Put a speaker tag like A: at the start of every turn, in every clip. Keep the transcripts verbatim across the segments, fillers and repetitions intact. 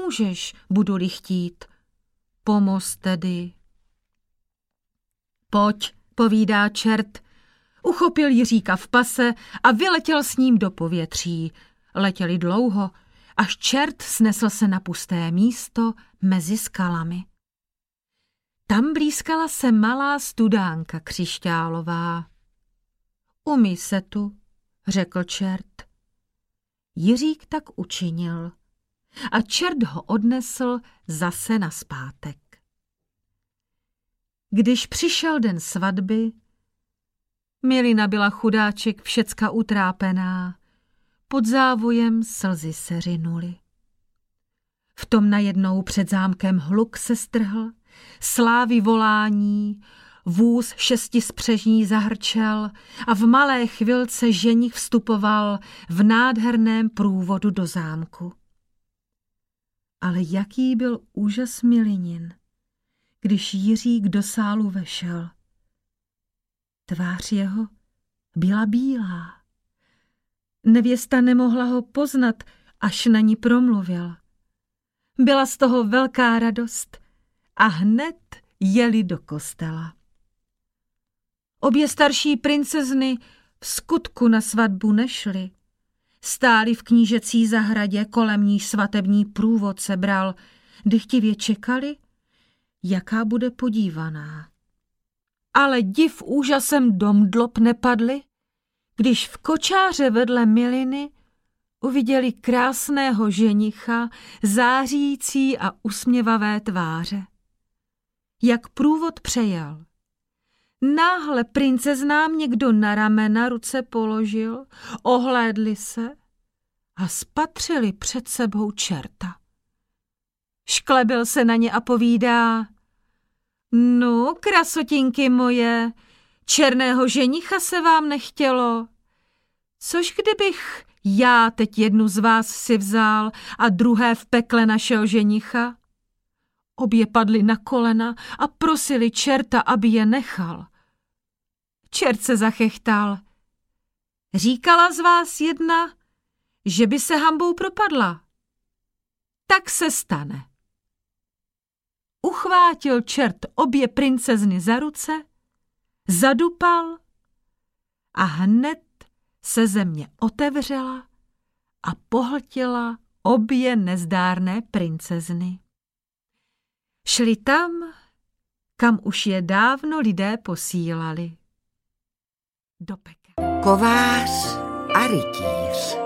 A: pomůžeš, budu-li chtít. Pomoz tedy. Pojď, povídá čert. Uchopil Jiříka v pase a vyletěl s ním do povětří. Letěli dlouho, až čert snesl se na pusté místo mezi skalami. Tam blízkala se malá studánka křišťálová. Umyj se tu, řekl čert. Jiřík tak učinil a čert ho odnesl zase nazpátek. Když přišel den svatby, Milina byla chudáček všecka utrápená, pod závojem slzy se rynuly. V tom najednou před zámkem hluk se strhl, slávy volání, vůz šestispřežní zahrčel a v malé chvilce ženich vstupoval v nádherném průvodu do zámku. Ale jaký byl úžas Milinin, když Jiřík do sálu vešel. Tvář jeho byla bílá. Nevěsta nemohla ho poznat, až na ní promluvil. Byla z toho velká radost a hned jeli do kostela. Obě starší princezny v skutku na svatbu nešly. Stáli v knížecí zahradě, kolem níž svatební průvod se bral, dychtivě čekali, jaká bude podívaná. Ale div úžasem domdlop nepadli, když v kočáře vedle Miliny uviděli krásného ženicha, zářící a usměvavé tváře. Jak průvod přejel. Náhle princeznám někdo na ramena ruce položil, ohlédli se a spatřili před sebou čerta. Šklebil se na ně a povídá: No, krasotinky moje, černého ženicha se vám nechtělo. Což kdybych já teď jednu z vás si vzal a druhé v pekle našeho ženicha? Obě padly na kolena a prosili čerta, aby je nechal. Čert se zachechtal. Říkala z vás jedna, že by se hanbou propadla. Tak se stane. Uchvátil čert obě princezny za ruce, zadupal a hned se země otevřela a pohltila obě nezdárné princezny. Šli tam, kam už je dávno lidé posílali. Do pekel.
B: Kovář a rytíř.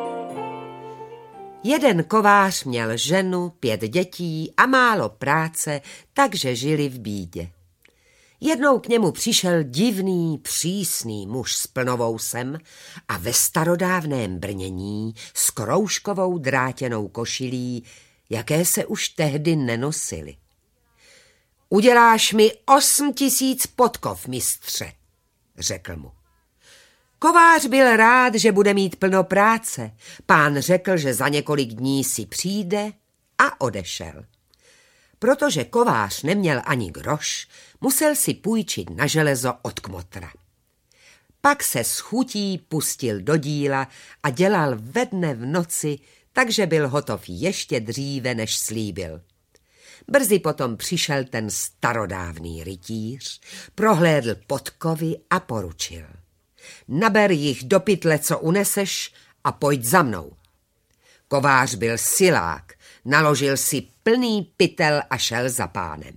B: Jeden kovář měl ženu, pět dětí a málo práce, takže žili v bídě. Jednou k němu přišel divný, přísný muž s plnovousem a ve starodávném brnění s kroužkovou drátěnou košilí, jaké se už tehdy nenosily. Uděláš mi osm tisíc podkov, mistře, řekl mu. Kovář byl rád, že bude mít plno práce. Pán řekl, že za několik dní si přijde a odešel. Protože kovář neměl ani groš, musel si půjčit na železo od kmotra. Pak se s chutí pustil do díla a dělal ve dne v noci, takže byl hotov ještě dříve, než slíbil. Brzy potom přišel ten starodávný rytíř, prohlédl podkovy a poručil. Naber jich do pytle, co uneseš, a pojď za mnou. Kovář byl silák, naložil si plný pytel a šel za pánem.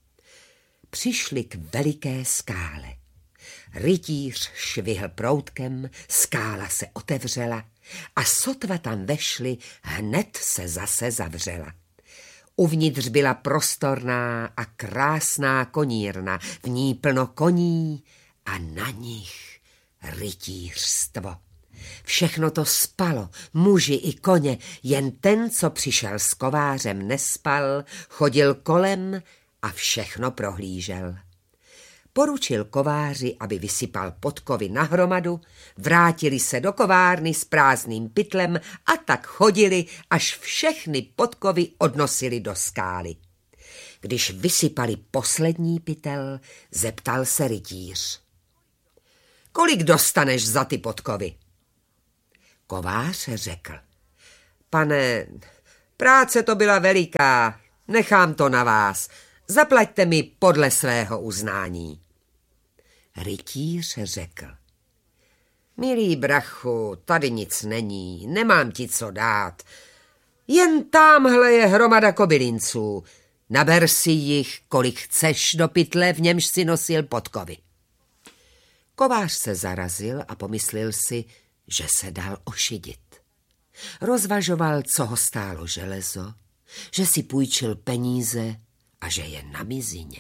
B: Přišli k veliké skále. Rytíř švihl proutkem, skála se otevřela a sotva tam vešli, hned se zase zavřela. Uvnitř byla prostorná a krásná konírna, v ní plno koní a na nich rytířstvo. Všechno to spalo, muži i koně, jen ten, co přišel s kovářem, nespal, chodil kolem a všechno prohlížel. Poručil kováři, aby vysypal podkovy na hromadu, vrátili se do kovárny s prázdným pytlem a tak chodili, až všechny podkovy odnosili do skály. Když vysypali poslední pytel, zeptal se rytíř. Kolik dostaneš za ty podkovy? Kovář řekl. Pane, Práce to byla veliká, nechám to na vás. Zaplaťte mi podle svého uznání. Rytíř řekl: Milý brachu, tady nic není, nemám ti co dát. Jen támhle je hromada kobylinců. Naber si jich, kolik chceš, do pytle, v němž si nosil podkovy. Kovář se zarazil a pomyslel si, že se dal ošidit. Rozvažoval, co ho stálo železo, že si půjčil peníze a že je na mizině.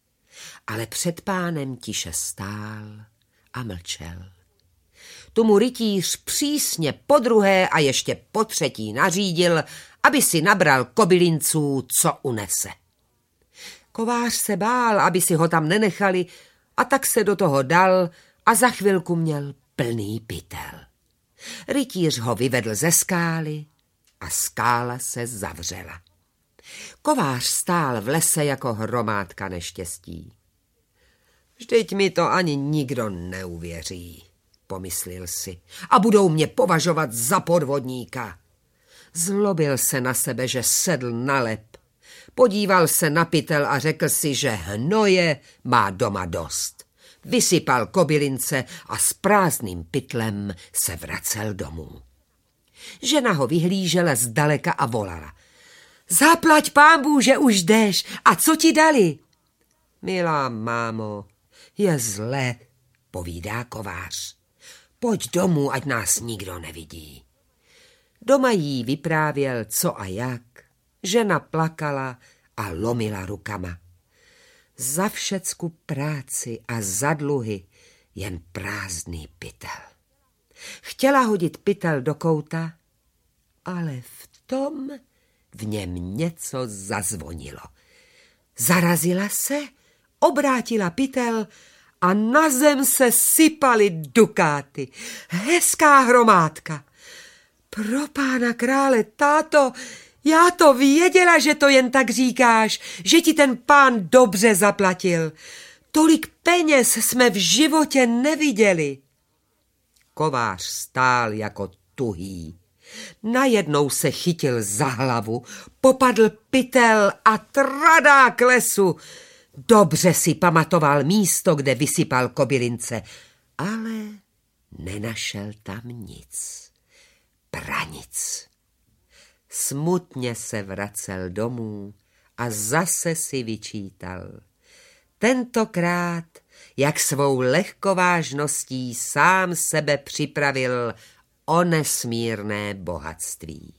B: Ale před pánem tiše stál a mlčel. Tu mu rytíř přísně podruhé a ještě po třetí nařídil, aby si nabral kobylinců, co unese. Kovář se bál, aby si ho tam nenechali, a tak se do toho dal a za chvilku měl plný pytel. Rytíř ho vyvedl ze skály a skála se zavřela. Kovář stál v lese jako hromádka neštěstí. Vždyť mi to ani nikdo neuvěří, pomyslel si, a budou mě považovat za podvodníka. Zlobil se na sebe, že sedl na lep. Podíval se na pytel a řekl si, že hnoje má doma dost. Vysypal kobylince a s prázdným pytlem se vracel domů. Žena ho vyhlížela zdaleka a volala: Zaplať pánbůh, že už jdeš, a co ti dali? Milá mámo, je zle, povídá kovář. Pojď domů, ať nás nikdo nevidí. Doma jí vyprávěl, co a jak. Žena plakala a lomila rukama. Za všecku práci a za dluhy jen prázdný pytel. Chtěla hodit pytel do kouta, ale v tom v něm něco zazvonilo. Zarazila se, obrátila pytel a na zem se sypaly dukáty. Hezká hromádka. Pro pána krále, táto, já to věděla, že to jen tak říkáš, že ti ten pán dobře zaplatil. Tolik peněz jsme v životě neviděli. Kovář stál jako tuhý. Najednou se chytil za hlavu, popadl pytel a tradá k lesu. Dobře si pamatoval místo, kde vysypal kobylince, ale nenašel tam nic. Pranic. Smutně se vracel domů a zase si vyčítal. Tentokrát, jak svou lehkovážností sám sebe připravil o nesmírné bohatství.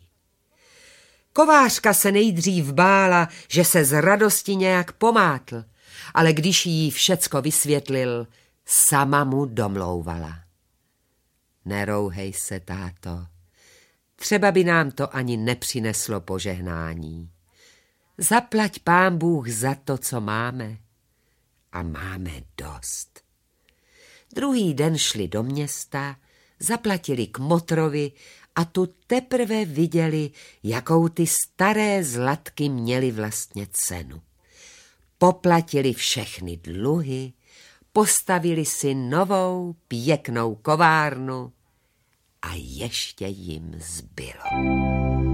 B: Kovářka se nejdřív bála, že se z radosti nějak pomátl, ale když jí všecko vysvětlil, sama mu domlouvala. Nerouhej se, táto, třeba by nám to ani nepřineslo požehnání. Zaplať pán Bůh za to, co máme. A máme dost. Druhý den šli do města, zaplatili kmotrovi a tu teprve viděli, jakou ty staré zlatky měly vlastně cenu. Poplatili všechny dluhy, postavili si novou pěknou kovárnu a ještě jim zbylo.